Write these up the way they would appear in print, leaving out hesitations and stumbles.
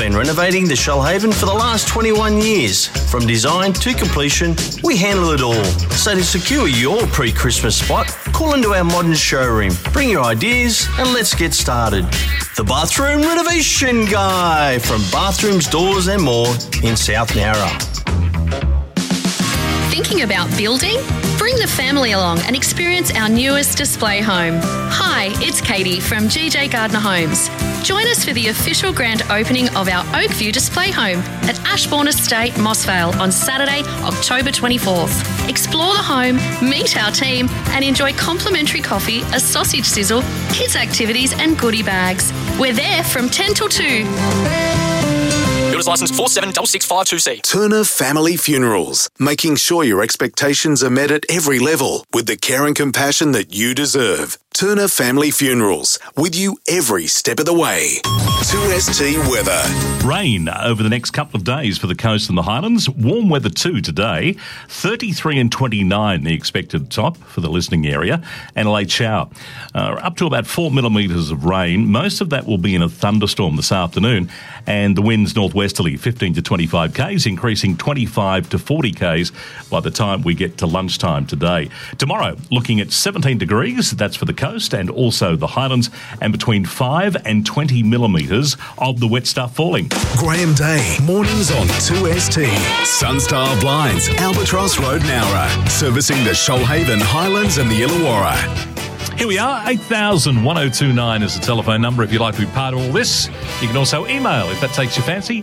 been renovating the Shoalhaven for the last 21 years. From design to completion, we handle it all. So to secure your pre-Christmas spot, call into our modern showroom. Bring your ideas and let's get started. The Bathroom Renovation Guy from Bathrooms, Doors and More in South Nowra. Thinking about building? Bring the family along and experience our newest display home. Hi, it's Katie from GJ Gardner Homes. Join us for the official grand opening of our Oakview display home at Ashbourne Estate, Mossvale on Saturday, October 24th. Explore the home, meet our team and enjoy complimentary coffee, a sausage sizzle, kids activities and goodie bags. We're there from 10 till 2. Builders licence 476652C. Turner Family Funerals, making sure your expectations are met at every level with the care and compassion that you deserve. Turner Family Funerals, with you every step of the way. 2ST weather. Rain over the next couple of days for the coast and the Highlands. Warm weather too today. 33 and 29 the expected top for the listening area. And a late shower. Up to about 4 millimetres of rain. Most of that will be in a thunderstorm this afternoon. And the winds northwesterly 15 to 25 k's, increasing 25 to 40 k's by the time we get to lunchtime today. Tomorrow, looking at 17 degrees. That's for the coast and also the Highlands, and between 5 and 20 millimetres of the wet stuff falling. Graham Day, mornings on 2ST. Sunstar Blinds, Albatross Road, Nowra. Servicing the Shoalhaven, Highlands and the Illawarra. Here we are, 8000-1029 is the telephone number if you'd like to be part of all this. You can also email if that takes your fancy,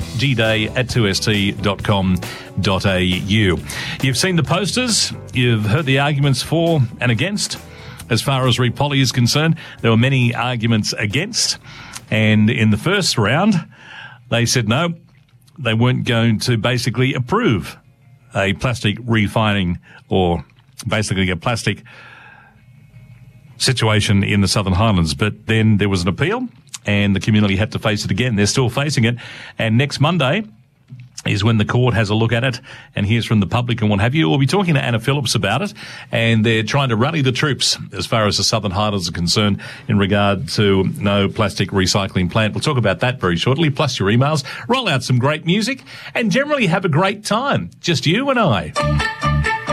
gday@2st.com.au. You've seen the posters, you've heard the arguments for and against. As far as Re-Poly is concerned, there were many arguments against. And in the first round, they said no, they weren't going to basically approve a plastic refining or basically a plastic situation in the Southern Highlands. But then there was an appeal and the community had to face it again. They're still facing it. And next Monday is when the court has a look at it and hears from the public and what have you. We'll be talking to Anna Phillips about it, and they're trying to rally the troops as far as the Southern Highlands are concerned in regard to no plastic recycling plant. We'll talk about that very shortly, plus your emails, roll out some great music, and generally have a great time. Just you and I.